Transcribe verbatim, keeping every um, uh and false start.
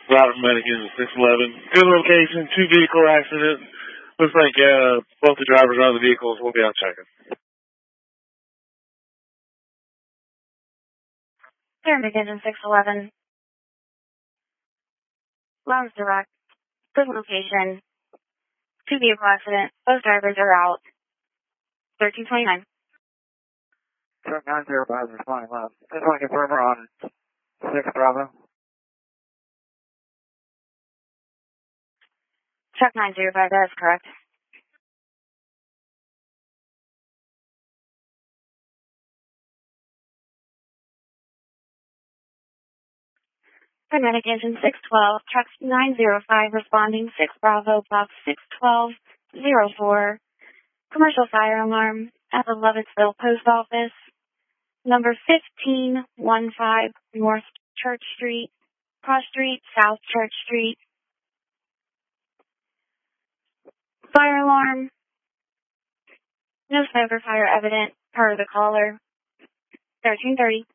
Robert Medican, six eleven. Good location, two vehicle accident. Looks like uh, both the drivers are on the vehicles. We'll be out checking. Here, McKinnon, six eleven. Lounge Direct. Good location. Two vehicle accident. Both drivers are out. thirteen twenty-nine. Truck nine zero five responding left. Just want to confirm we're on six Bravo. Truck nine zero five, that is correct. Paramedic engine six twelve, truck nine zero five responding six Bravo, box six twelve zero four. Commercial fire alarm at the Lovettsville Post Office. Number fifteen fifteen North Church Street, Cross Street, South Church Street. Fire alarm. No smoke or fire evident per the caller. thirteen thirty.